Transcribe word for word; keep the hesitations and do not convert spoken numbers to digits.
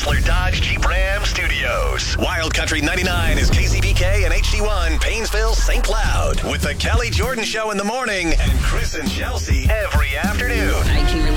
Chrysler Dodge Jeep Ram Studios. Wild Country ninety-nine is K C B K and H D one, Painesville, Saint Cloud. With the Kelly Jordan Show in the morning and Chris and Chelsea every afternoon. I can